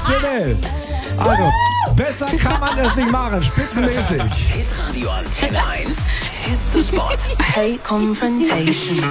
sensationell. Also, besser kann man das nicht machen. Spitzenmäßig. Hitradio Antenne 1. Hit the Spot. Hate confrontation.